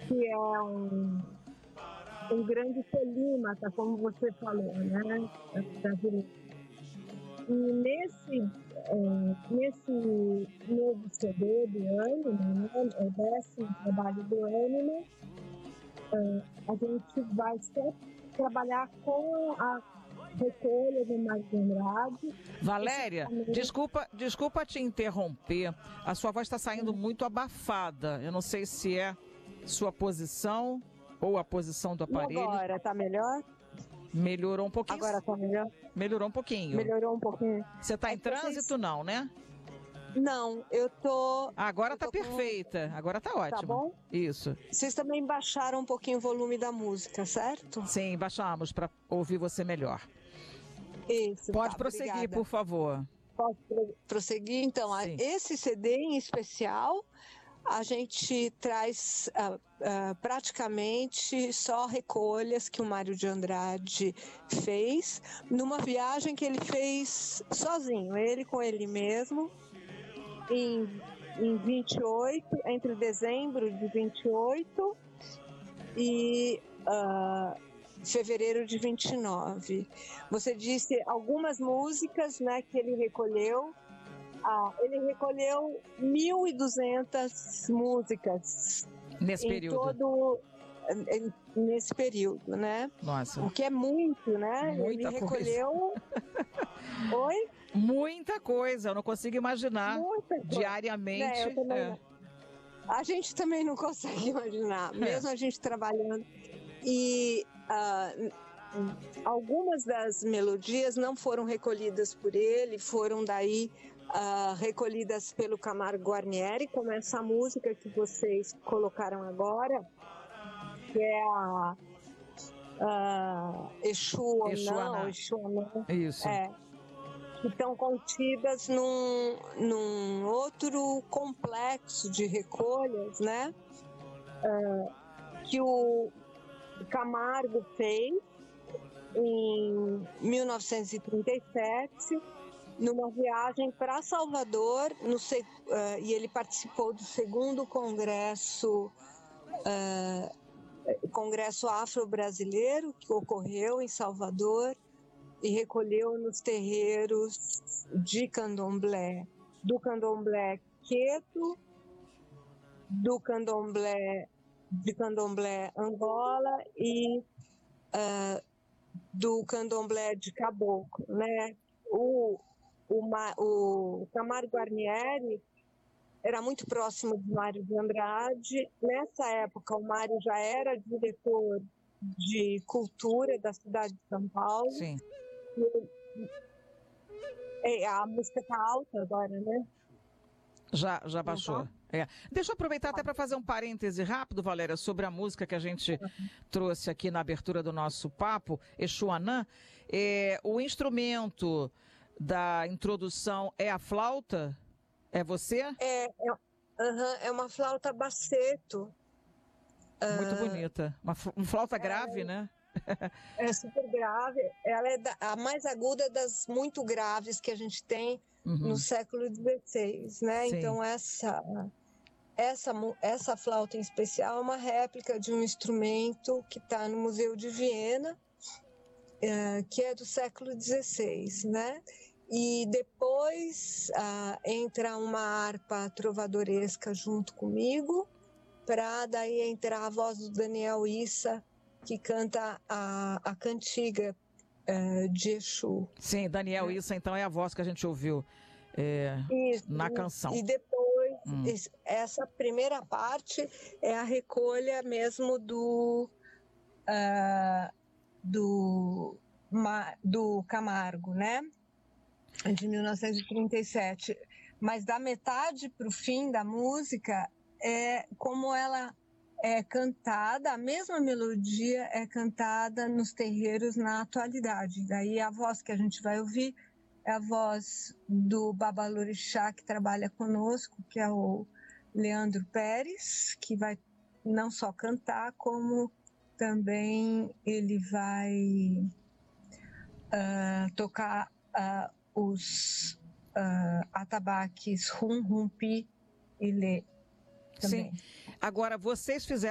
que é um grande polímata, como você falou, né? E nesse novo CD do Anima, né, o 10º trabalho do Anima, a gente vai só trabalhar com a recolha do Mário de Andrade. Valéria, desculpa te interromper. A sua voz está saindo muito abafada. Eu não sei se é sua posição ou a posição do aparelho. E agora, tá melhor? Melhorou um pouquinho. Agora tá melhor? Melhorou um pouquinho. Melhorou um pouquinho. Você tá em trânsito, não, né? Não, eu tô... Agora tá perfeita, agora tá ótimo. Tá bom? Isso. Vocês também baixaram um pouquinho o volume da música, certo? Sim, baixamos para ouvir você melhor. Isso. Pode prosseguir, obrigada. por favor. Pode prosseguir? Então, esse CD em especial, a gente traz praticamente só recolhas que o Mário de Andrade fez, numa viagem que ele fez sozinho, ele com ele mesmo, em 28, entre dezembro de 28 e fevereiro de 29. Você disse algumas músicas, né, que ele recolheu. Ele recolheu 1.200 músicas nesse período. Nesse período, né? Nossa. O que é muito, né? Muita ele recolheu. Oi? Muita coisa, eu não consigo imaginar diariamente. Eu também A gente também não consegue imaginar, mesmo a gente trabalhando. E algumas das melodias não foram recolhidas por ele, foram daí recolhidas pelo Camargo Guarnieri, como essa música que vocês colocaram agora, que é a Exu Anã. Isso. Que estão contidas num outro complexo de recolhas, né? Que o Camargo fez em 1937, numa viagem para Salvador, e ele participou do 2º Congresso Afro-Brasileiro, que ocorreu em Salvador, e recolheu nos terreiros de candomblé, do candomblé Queto, do candomblé de candomblé Angola e do candomblé de Caboclo, né? O Camargo Guarnieri era muito próximo de Mário de Andrade. Nessa época, o Mário já era diretor de cultura da cidade de São Paulo. Sim. A música tá alta agora, né? Já baixou. Deixa eu aproveitar até para fazer um parêntese rápido, Valéria, sobre a música que a gente trouxe aqui na abertura do nosso papo, Exu Anã. O instrumento da introdução é a flauta? É você? É uma flauta basseto. Muito bonita. Uma flauta grave, né? É super grave. Ela é a mais aguda das muito graves que a gente tem no século XVI, né? Sim. Então essa flauta em especial é uma réplica de um instrumento que está no Museu de Viena, que é do século XVI, né? E depois entra uma harpa trovadoresca junto comigo, para daí entrar a voz do Daniel Issa, que canta a cantiga de Exu. Sim, Daniel Issa, então, é a voz que a gente ouviu na canção. E depois, essa primeira parte é a recolha mesmo do Camargo, né? De 1937. Mas da metade para o fim da música, como ela é cantada, a mesma melodia é cantada nos terreiros na atualidade. Daí a voz que a gente vai ouvir é a voz do Babalorixá, que trabalha conosco, que é o Leandro Pérez, que vai não só cantar, como também ele vai tocar os atabaques Rum, Rumpi e Lê. Sim. Agora, vocês fizeram